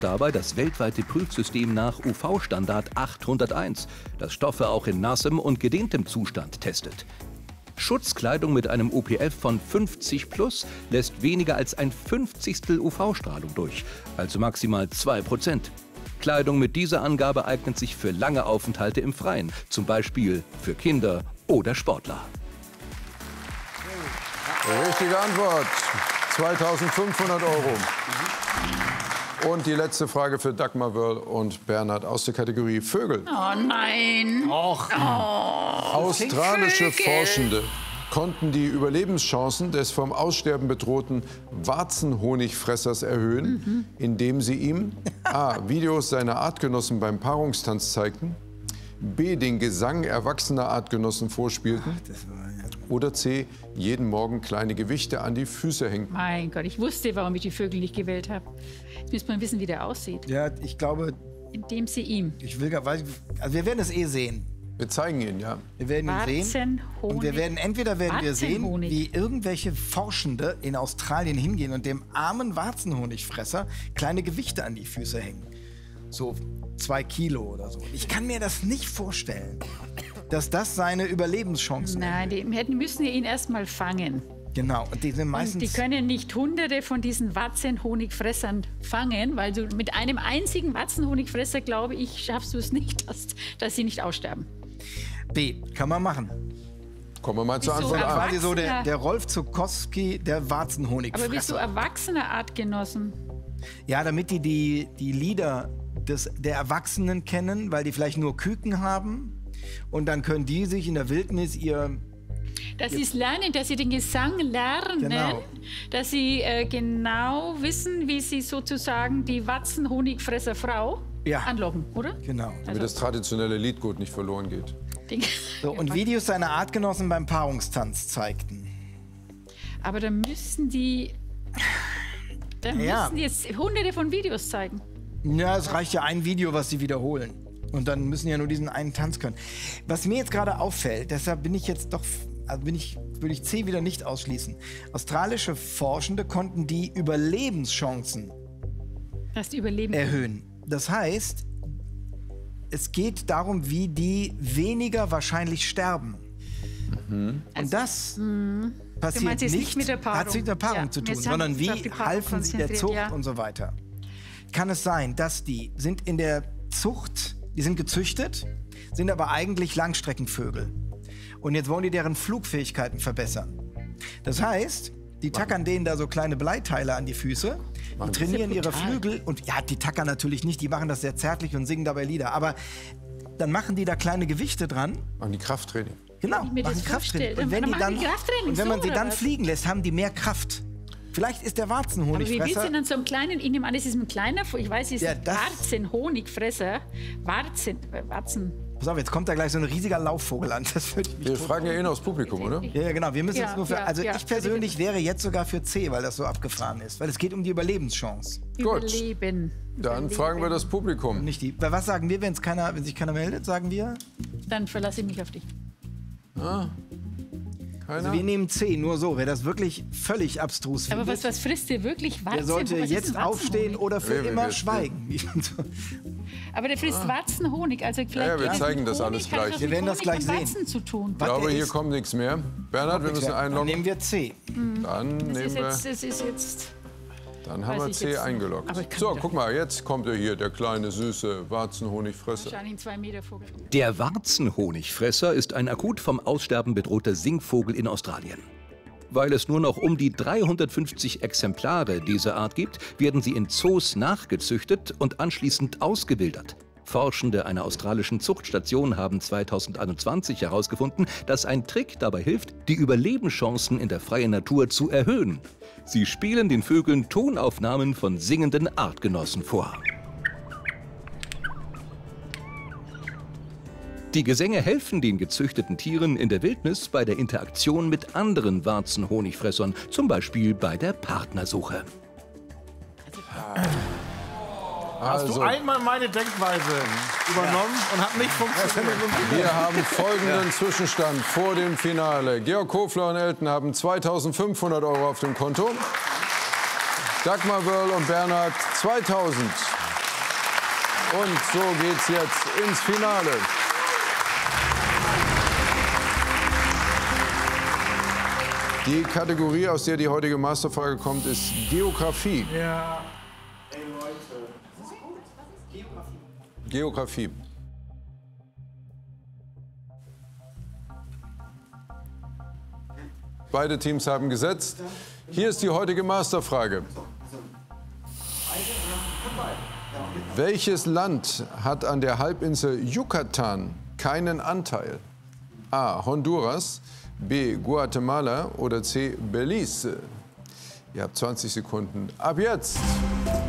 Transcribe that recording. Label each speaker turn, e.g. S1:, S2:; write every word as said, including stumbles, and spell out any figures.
S1: Dabei das weltweite Prüfsystem nach U V-Standard achthunderteins, das Stoffe auch in nassem und gedehntem Zustand testet. Schutzkleidung mit einem O P F von fünfzig plus lässt weniger als ein Fünfzigstel U V-Strahlung durch, also maximal zwei Prozent. Kleidung mit dieser Angabe eignet sich für lange Aufenthalte im Freien, zum Beispiel für Kinder oder Sportler.
S2: Richtige Antwort. zweitausendfünfhundert Euro. Und die letzte Frage für Dagmar Wörl und Bernhard aus der Kategorie Vögel.
S3: Oh nein.
S4: Och.
S3: Oh,
S2: Australische
S3: Vögel.
S2: Forschende konnten die Überlebenschancen des vom Aussterben bedrohten Warzenhonigfressers erhöhen, mhm. indem sie ihm a. Videos seiner Artgenossen beim Paarungstanz zeigten, b. den Gesang erwachsener Artgenossen vorspielten,
S4: Ach, das war, ja.
S2: oder c. jeden Morgen kleine Gewichte an die Füße hängten.
S3: Mein Gott, ich wusste, warum ich die Vögel nicht gewählt habe. Jetzt müsste man wissen, wie der aussieht.
S4: Ja, ich glaube,
S3: Indem sie ihm
S4: ich will gar, weil, also wir werden es eh sehen.
S2: Wir zeigen ihn, ja.
S4: Wir werden ihn sehen. Und wir werden entweder werden wir sehen,
S3: Warzenhonig.
S4: wie irgendwelche Forschende in Australien hingehen und dem armen Warzenhonigfresser kleine Gewichte an die Füße hängen. So zwei Kilo oder so. Ich kann mir das nicht vorstellen, dass das seine Überlebenschancen
S3: Nein,
S4: erhöht.
S3: die hätten, müssen ja ihn erst mal fangen.
S4: Genau. Und die sind meistens.
S3: Und die können nicht hunderte von diesen Warzenhonigfressern fangen, weil du mit einem einzigen Warzenhonigfresser, glaube ich, schaffst du es nicht, dass, dass sie nicht aussterben.
S4: B. Kann man machen.
S2: Kommen wir mal zur
S3: Wieso
S2: Antwort A.
S4: Quasi so der,
S3: Erwachsener.
S4: der Rolf Zukowski der
S3: Aber
S4: Warzenhonigfresser.
S3: bist du erwachsene Artgenossen?
S4: Ja, damit die die, die Lieder des, der Erwachsenen kennen, weil die vielleicht nur Küken haben. Und dann können die sich in der Wildnis ihr...
S3: Dass sie es lernen, dass sie den Gesang lernen,
S4: Genau.
S3: dass sie äh, genau wissen, wie sie sozusagen die Warzenhonigfresserfrau
S4: Ja.
S3: anlocken, oder?
S4: Genau.
S2: Damit das traditionelle Liedgut nicht verloren geht.
S3: Den-
S4: So, und Videos seiner Artgenossen beim Paarungstanz zeigten.
S3: Aber dann müssen die, dann
S4: Ja.
S3: müssen die jetzt hunderte von Videos zeigen.
S4: Ja, es reicht ja ein Video, was sie wiederholen. Und dann müssen ja nur diesen einen Tanz können. Was mir jetzt gerade auffällt, deshalb bin ich jetzt doch, also bin ich, würde ich C wieder nicht ausschließen. Australische Forschende konnten die Überlebenschancen
S3: Dass die überleben.
S4: erhöhen. Das heißt, es geht darum, wie die weniger wahrscheinlich sterben. Und
S3: Also,
S4: das
S3: Du
S4: passiert
S3: meinst jetzt
S4: nicht,
S3: nicht mit der Paarung.
S4: hat sich mit der Paarung
S3: Ja,
S4: zu
S3: wir
S4: tun,
S3: haben
S4: sondern
S3: uns
S4: wie
S3: auf die Paarung
S4: halfen sie der
S3: konzentriert,
S4: Zucht
S3: ja.
S4: und so weiter. Kann es sein, dass die sind in der Zucht, die sind gezüchtet, sind aber eigentlich Langstreckenvögel. Und jetzt wollen die deren Flugfähigkeiten verbessern. Das heißt, die tackern denen da so kleine Bleiteile an die Füße, die trainieren ihre
S3: brutal.
S4: Flügel und ja, die tackern natürlich nicht, die machen das sehr zärtlich und singen dabei Lieder. Aber dann machen die da kleine Gewichte dran.
S2: Machen die Krafttraining.
S4: Genau,
S3: ich mir
S4: machen
S3: das
S4: Krafttraining.
S3: vorstelle,
S4: Und wenn
S3: dann
S4: die
S3: machen
S4: dann,
S3: die Krafttraining,
S4: und wenn
S3: so,
S4: man sie
S3: oder
S4: dann
S3: was?
S4: fliegen lässt, haben die mehr Kraft. Vielleicht ist der
S3: Aber wie willst du
S4: Warzenhonigfresser.
S3: denn an so einem kleinen, ich nehme an, das ist ein kleiner, ich weiß, es ist
S4: Ja,
S3: ein
S4: das-
S3: Warzenhonigfresser, Warzen, äh, Warzen.
S4: Pass auf, jetzt kommt da gleich so ein riesiger Laufvogel an. Das würde ich mich
S2: Wir
S4: tot-
S2: fragen ja eh noch das Publikum, oder?
S4: Ja, ja, genau. Wir müssen
S3: Ja,
S4: jetzt nur für.
S3: ja,
S4: Also
S3: ja,
S4: ich persönlich
S3: bitte,
S4: wäre jetzt sogar für C, weil das so abgefahren ist. Weil es geht um die Überlebenschance.
S2: Gut.
S3: Überleben.
S2: Dann
S3: Überleben.
S2: fragen wir das Publikum.
S4: Nicht die. Weil was sagen wir, wenn es keiner, wenn sich keiner meldet? Sagen wir?
S3: Dann verlasse ich mich auf dich.
S2: Keiner?
S4: Also wir nehmen C, nur so. Wer das wirklich völlig abstrus
S3: Aber
S4: findet,
S3: was, was frisst dir wirklich Warzen?
S4: der sollte
S3: was ist
S4: jetzt
S3: ein Warzenhonig?
S4: aufstehen oder für
S2: Ja, wir-
S4: immer
S2: wir-
S4: schweigen.
S3: Aber der frisst Warzenhonig, also vielleicht
S2: Ja, wir
S3: geht es
S2: zeigen
S3: mit
S2: das
S3: Honig,
S2: alles
S3: hat
S2: gleich.
S3: was
S4: Wir
S3: mit
S4: werden das
S3: Honig
S4: gleich
S3: und
S4: sehen.
S3: Warzen zu tun.
S2: Ich glaube,
S4: der
S2: hier
S4: ist-
S2: kommt nichts mehr. Bernhard, wir müssen
S4: Dann
S2: einloggen.
S4: nehmen wir C.
S2: Dann
S3: Das
S2: nehmen
S3: ist
S2: wir.
S3: jetzt, das ist jetzt
S2: Dann haben
S3: weiß
S2: wir
S3: ich
S2: C
S3: jetzt nicht.
S2: eingeloggt.
S3: Aber ich kann
S2: So,
S3: doch
S2: guck mal, jetzt kommt er hier, der kleine, süße Warzenhonigfresser.
S3: wahrscheinlich ein zwei Meter Vogel.
S1: Der Warzenhonigfresser ist ein akut vom Aussterben bedrohter Singvogel in Australien. Weil es nur noch um die dreihundertfünfzig Exemplare dieser Art gibt, werden sie in Zoos nachgezüchtet und anschließend ausgewildert. Forschende einer australischen Zuchtstation haben zweitausendeinundzwanzig herausgefunden, dass ein Trick dabei hilft, die Überlebenschancen in der freien Natur zu erhöhen. Sie spielen den Vögeln Tonaufnahmen von singenden Artgenossen vor. Die Gesänge helfen den gezüchteten Tieren in der Wildnis bei der Interaktion mit anderen Warzenhonigfressern, zum Beispiel bei der Partnersuche.
S5: Hast du
S2: Also,
S5: einmal meine Denkweise übernommen und hat nicht funktioniert.
S2: wir haben folgenden Zwischenstand vor dem Finale. Georg Kofler und Elton haben zweitausendfünfhundert Euro auf dem Konto. Dagmar Wörl und Bernhard zweitausend. Und so geht's jetzt ins Finale. Die Kategorie, aus der die heutige Masterfrage kommt, ist Geografie.
S5: Ja.
S2: Geografie. Beide Teams haben gesetzt. Hier ist die heutige Masterfrage. Welches Land hat an der Halbinsel Yucatan keinen Anteil? A. Honduras, B. Guatemala oder C. Belize? Ihr habt zwanzig Sekunden. Ab jetzt!